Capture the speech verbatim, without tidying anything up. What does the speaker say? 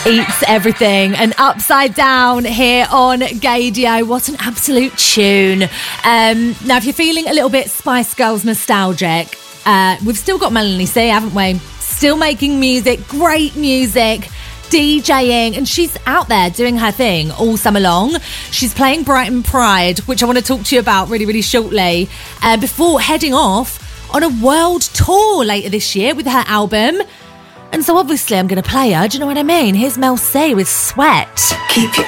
Eats Everything and Upside Down here on Gaydio. What an absolute tune. Um, now, if you're feeling a little bit Spice Girls nostalgic, uh, we've still got Melanie C, haven't we? Still making music, great music, DJing, and she's out there doing her thing all summer long. She's playing Brighton Pride, which I want to talk to you about really, really shortly, uh, before heading off on a world tour later this year with her album. And so obviously I'm going to play her. Do you know what I mean? Here's Mel C with Sweat. Keep your